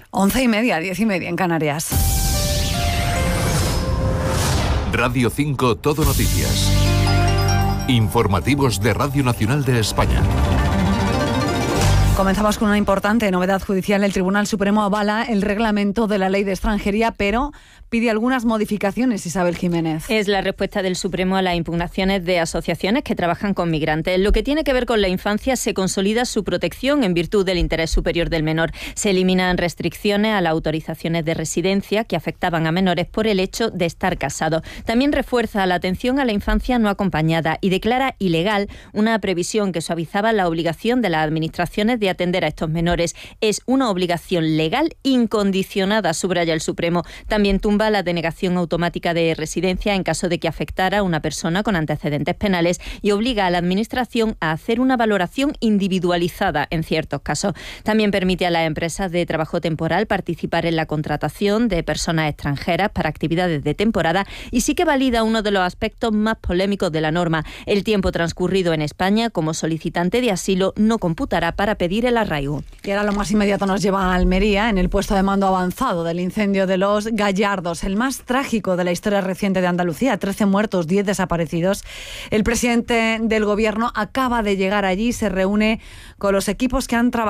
11:30, 10:30 en Canarias. Radio 5 Todo Noticias. Informativos de Radio Nacional de España. Comenzamos con una importante novedad judicial. El Tribunal Supremo avala el reglamento de la Ley de Extranjería, pero pide algunas modificaciones, Isabel Jiménez. Es la respuesta del Supremo a las impugnaciones de asociaciones que trabajan con migrantes. En lo que tiene que ver con la infancia, se consolida su protección en virtud del interés superior del menor. Se eliminan restricciones a las autorizaciones de residencia que afectaban a menores por el hecho de estar casados. También refuerza la atención a la infancia no acompañada y declara ilegal una previsión que suavizaba la obligación de las administraciones de atender a estos menores. Es una obligación legal incondicionada, subraya el Supremo. También tumba la denegación automática de residencia en caso de que afectara a una persona con antecedentes penales y obliga a la Administración a hacer una valoración individualizada en ciertos casos. También permite a las empresas de trabajo temporal participar en la contratación de personas extranjeras para actividades de temporada y sí que valida uno de los aspectos más polémicos de la norma. El tiempo transcurrido en España como solicitante de asilo no computará para pedir el arraigo. Y ahora lo más inmediato nos lleva a Almería, en el puesto de mando avanzado del incendio de Los Gallardos, el más trágico de la historia reciente de Andalucía. 13 muertos, 10 desaparecidos. El presidente del Gobierno acaba de llegar allí, se reúne con los equipos que han trabajado